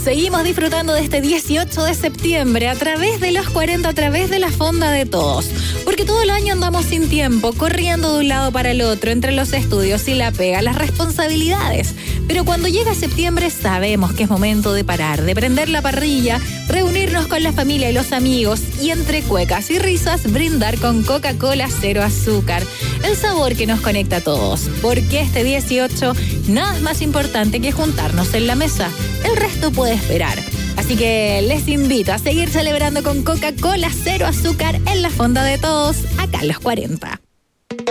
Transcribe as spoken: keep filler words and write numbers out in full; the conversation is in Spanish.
Seguimos disfrutando de este dieciocho de septiembre a través de los cuarenta, a través de la Fonda de Todos. Porque todo el año andamos sin tiempo, corriendo de un lado para el otro, entre los estudios y la pega, las responsabilidades. Pero cuando llega septiembre sabemos que es momento de parar, de prender la parrilla, reunirnos con la familia y los amigos y entre cuecas y risas brindar con Coca-Cola cero azúcar. El sabor que nos conecta a todos. Porque este dieciocho nada es más importante que juntarnos en la mesa. El resto puede esperar. Así que les invito a seguir celebrando con Coca-Cola cero azúcar en la Fonda de Todos, acá en los cuarenta.